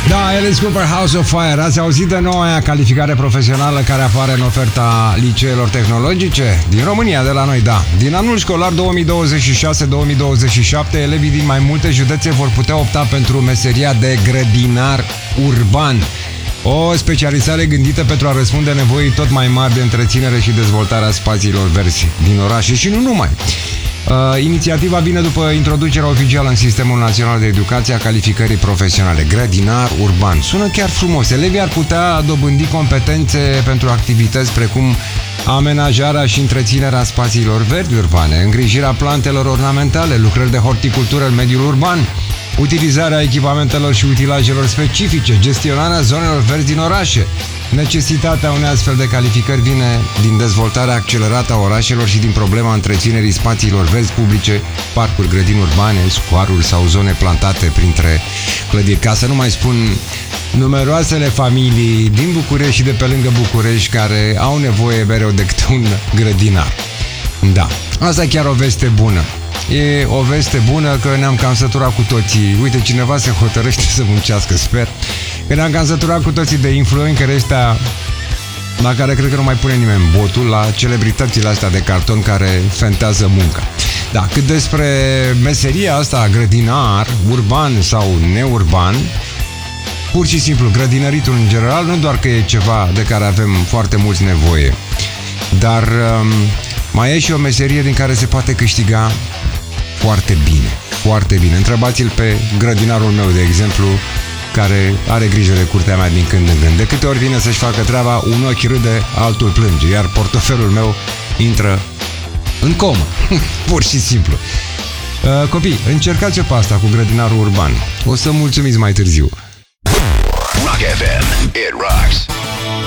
Da, Alice Cooper, House of Fire. Ați auzit de noua aia calificare profesională care apare în oferta liceelor tehnologice? Din România, de la noi, da. Din anul școlar 2026-2027, elevii din mai multe județe vor putea opta pentru meseria de grădinar urban. O specializare gândită pentru a răspunde nevoii tot mai mari de întreținere și dezvoltarea spațiilor verzi din orașe și nu numai. Inițiativa vine după introducerea oficială în Sistemul Național de Educație a calificării profesionale. Grădinar urban. Sună chiar frumos. Elevii ar putea dobândi competențe pentru activități precum amenajarea și întreținerea spațiilor verzi urbane, îngrijirea plantelor ornamentale, lucrări de horticultură în mediul urban, utilizarea echipamentelor și utilajelor specifice, gestionarea zonelor verzi din orașe. Necesitatea unei astfel de calificări vine din dezvoltarea accelerată a orașelor și din problema întreținerii spațiilor verzi publice, parcuri, grădini urbane, scoaruri sau zone plantate printre clădiri. Ca să nu mai spun numeroasele familii din București și de pe lângă București care au nevoie mereu de câte un grădinar. Da, asta e chiar o veste bună. E o veste bună că ne-am cam săturat cu toții. Uite, cineva se hotărăște să muncească, sper. Că ne-am cam săturat cu toții de influenceri ăștia la care cred că nu mai pune nimeni botul, la celebritățile astea de carton care fentează munca. Da, cât despre meseria asta, grădinar, urban sau neurban, pur și simplu, grădinăritul în general, nu doar că e ceva de care avem foarte mulți nevoie, dar mai e și o meserie din care se poate câștiga foarte bine, foarte bine. Întrebați-l pe grădinarul meu, de exemplu, care are grijă de curtea mea din când în când. De câte ori vine să-și facă treaba, un ochi râde, altul plânge, iar portofelul meu intră în comă. Pur și simplu. Copii, încercați-o pe asta cu grădinarul urban. O să mulțumiți mai târziu. Rock FM, it rocks.